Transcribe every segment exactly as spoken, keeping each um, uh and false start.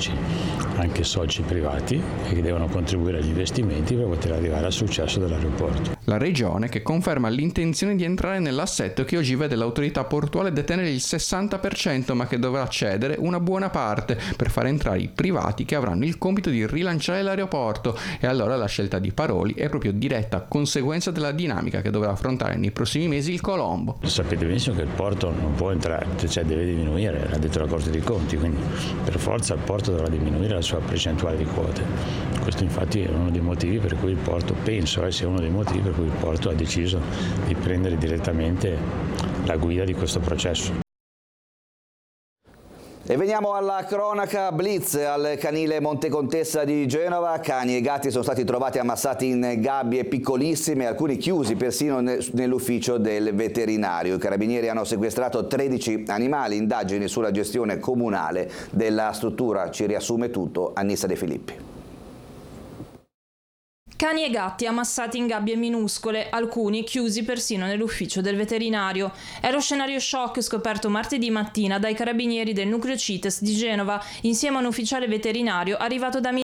pubblici, anche soci privati, e che devono contribuire agli investimenti per poter arrivare al successo dell'aeroporto. La Regione che conferma l'intenzione di entrare nell'assetto che oggi vede l'autorità portuale detenere il sessanta per cento, ma che dovrà cedere una buona parte per far entrare i privati che avranno il compito di rilanciare l'aeroporto, e allora la scelta di Paroli è proprio diretta conseguenza della dinamica che dovrà affrontare nei prossimi mesi il Colombo. Sapete benissimo che il porto non può entrare, cioè deve diminuire, l'ha detto la Corte dei Conti, quindi per forza il porto dovrà diminuire la sua percentuale di quote. Questo infatti è uno dei motivi per cui il porto, penso eh, sia uno dei motivi per cui il porto ha deciso di prendere direttamente la guida di questo processo. E veniamo alla cronaca blitz. Al canile Montecontessa di Genova cani e gatti sono stati trovati ammassati in gabbie piccolissime, alcuni chiusi persino nell'ufficio del veterinario. I carabinieri hanno sequestrato tredici animali, indagini sulla gestione comunale della struttura. Ci riassume tutto Annissa De Filippi. Cani e gatti ammassati in gabbie minuscole, alcuni chiusi persino nell'ufficio del veterinario. È lo scenario shock scoperto martedì mattina dai carabinieri del nucleo CITES di Genova, insieme a un ufficiale veterinario arrivato da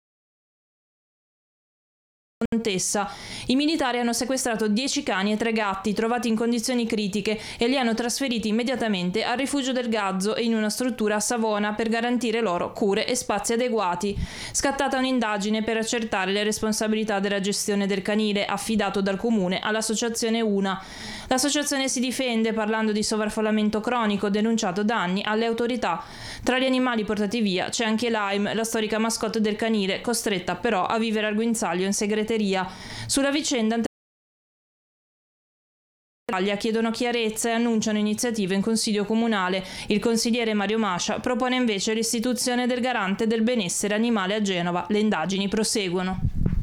Contessa. I militari hanno sequestrato dieci cani e tre gatti trovati in condizioni critiche e li hanno trasferiti immediatamente al rifugio del Gazzo e in una struttura a Savona per garantire loro cure e spazi adeguati. Scattata un'indagine per accertare le responsabilità della gestione del canile affidato dal comune all'associazione Una. L'associazione si difende parlando di sovraffollamento cronico, denunciato da anni alle autorità. Tra gli animali portati via c'è anche Lime, la storica mascotte del canile, costretta però a vivere al guinzaglio in segreteria. Sulla vicenda chiedono chiarezza e annunciano iniziative in consiglio comunale. Il consigliere Mario Mascia propone invece l'istituzione del garante del benessere animale a Genova. Le indagini proseguono.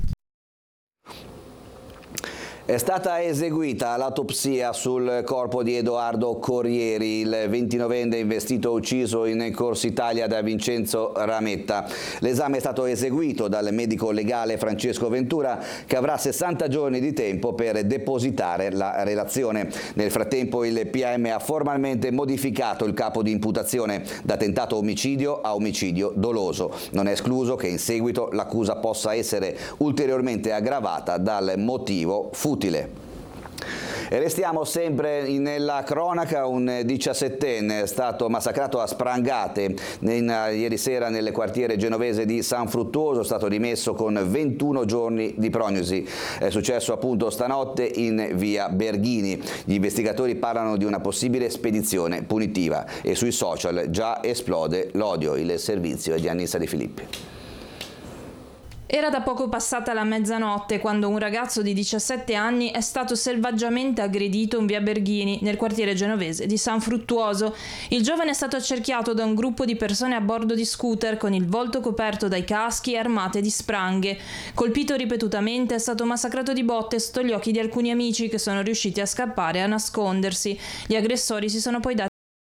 È stata eseguita l'autopsia sul corpo di Edoardo Corrieri, il ventinovenne investito ucciso in Corsa Italia da Vincenzo Rametta. L'esame è stato eseguito dal medico legale Francesco Ventura, che avrà sessanta giorni di tempo per depositare la relazione. Nel frattempo il P M ha formalmente modificato il capo di imputazione da tentato omicidio a omicidio doloso. Non è escluso che in seguito l'accusa possa essere ulteriormente aggravata dal motivo futile. E restiamo sempre nella cronaca. Un diciassettenne è stato massacrato a sprangate in, ieri sera nel quartiere genovese di San Fruttuoso, è stato rimesso con ventuno giorni di prognosi. È successo appunto stanotte in via Berghini. Gli investigatori parlano di una possibile spedizione punitiva e sui social già esplode l'odio. Il servizio è di Annissa De Filippi. Era da poco passata la mezzanotte quando un ragazzo di diciassette anni è stato selvaggiamente aggredito in via Berghini, nel quartiere genovese di San Fruttuoso. Il giovane è stato accerchiato da un gruppo di persone a bordo di scooter con il volto coperto dai caschi e armate di spranghe. Colpito ripetutamente, è stato massacrato di botte sotto gli occhi di alcuni amici che sono riusciti a scappare e a nascondersi. Gli aggressori si sono poi dati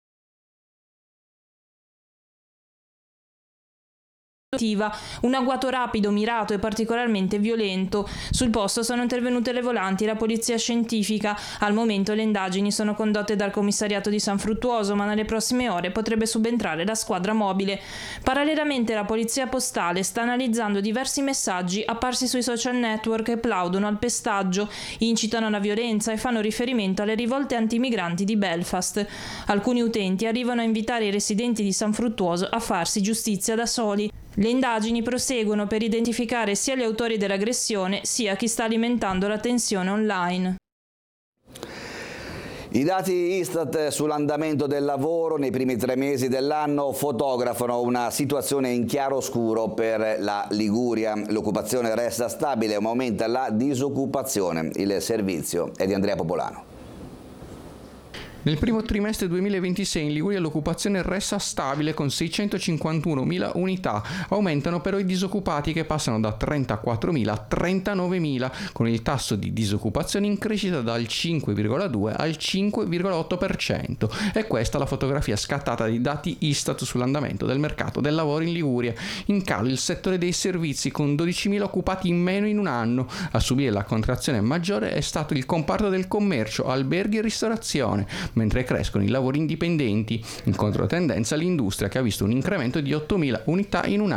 un agguato rapido, mirato e particolarmente violento. Sul posto sono intervenute le volanti e la polizia scientifica. Al momento le indagini sono condotte dal commissariato di San Fruttuoso, ma nelle prossime ore potrebbe subentrare la squadra mobile. Parallelamente la polizia postale sta analizzando diversi messaggi apparsi sui social network che plaudono al pestaggio, incitano alla violenza e fanno riferimento alle rivolte antimigranti di Belfast. Alcuni utenti arrivano a invitare i residenti di San Fruttuoso a farsi giustizia da soli. Le indagini proseguono per identificare sia gli autori dell'aggressione sia chi sta alimentando la tensione online. I dati Istat sull'andamento del lavoro nei primi tre mesi dell'anno fotografano una situazione in chiaroscuro per la Liguria. L'occupazione resta stabile ma aumenta la disoccupazione. Il servizio è di Andrea Popolano. Nel primo trimestre duemilaventisei in Liguria l'occupazione resta stabile con seicentocinquantunomila unità, aumentano però i disoccupati che passano da trentaquattromila a trentanovemila, con il tasso di disoccupazione in crescita dal cinque virgola due al cinque virgola otto per cento. E questa è la fotografia scattata dai dati Istat sull'andamento del mercato del lavoro in Liguria. In calo il settore dei servizi con dodicimila occupati in meno in un anno. A subire la contrazione maggiore è stato il comparto del commercio, alberghi e ristorazione, mentre crescono i lavori indipendenti. In controtendenza l'industria, che ha visto un incremento di ottomila unità in un anno.